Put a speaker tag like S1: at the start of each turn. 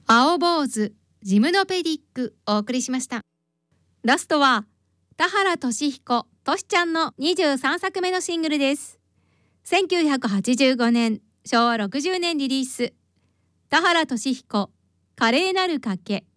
S1: 青坊主ジムノペディックお送りしました。ラストは田原俊彦としちゃんの23作目のシングルです。1985年昭和60年リリース、田原俊彦華麗なる賭け。